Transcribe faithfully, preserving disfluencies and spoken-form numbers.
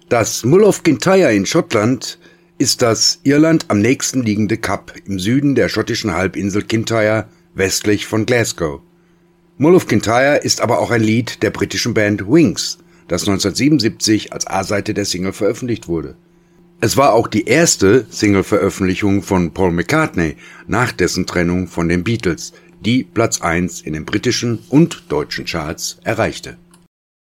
Das Mull of Kintyre in Schottland ist das Irland am nächsten liegende Kap im Süden der schottischen Halbinsel Kintyre, westlich von Glasgow. Mull of Kintyre ist aber auch ein Lied der britischen Band Wings, das neunzehnhundertsiebenundsiebzig als A-Seite der Single veröffentlicht wurde. Es war auch die erste Single-Veröffentlichung von Paul McCartney nach dessen Trennung von den Beatles, die Platz eins in den britischen und deutschen Charts erreichte.